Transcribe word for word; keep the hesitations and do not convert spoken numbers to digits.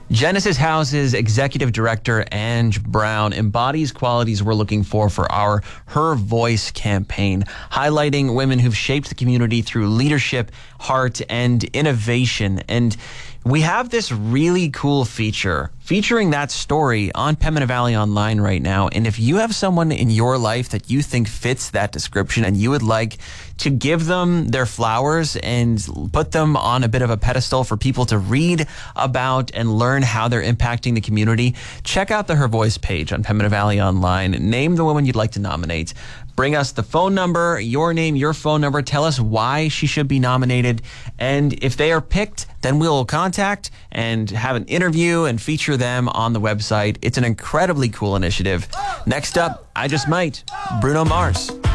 Genesis House's executive director, Ange Brown, embodies qualities we're looking for for our Her Voice campaign, highlighting women who've shaped the community through leadership, heart, and innovation. And we have this really cool feature featuring that story on Pembina Valley Online right now. And if you have someone in your life that you think fits that description and you would like to give them their flowers and put them on a bit of a pedestal for people to read about and learn how they're impacting the community, check out the Her Voice page on Pembina Valley Online. Name the woman you'd like to nominate. Bring us the phone number, your name, your phone number. Tell us why she should be nominated. And if they are picked, then we'll contact and have an interview and feature them on the website. It's an incredibly cool initiative. Next up, I Just Might, Bruno Mars.